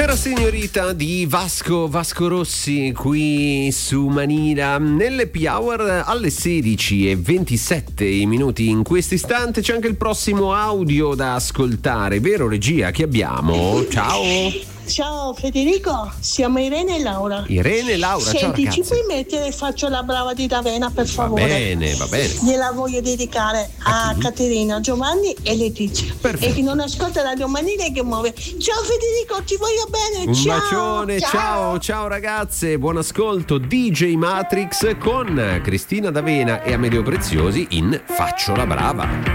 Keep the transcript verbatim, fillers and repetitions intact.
Era Signorita di Vasco Vasco Rossi qui su Manila nell'Happy Hour alle sedici e ventisette minuti. In questo istante c'è anche il prossimo audio da ascoltare, vero regia? Che abbiamo? Ciao! Ciao Federico, siamo Irene e Laura. Irene e Laura, Senti, ciao ragazzi. ci puoi mettere Faccio la brava di Ravenna per favore? Va bene, va bene. Gliela voglio dedicare a, a Caterina, Giovanni e Letizia. Perfetto. E chi non ascolta Radio Manila che muove. Ciao Federico, ti voglio bene. Un ciao, bacione, ciao. ciao, ciao ragazze, buon ascolto. D J Matrix con Cristina D'Avena e Amedeo Preziosi in Faccio la brava.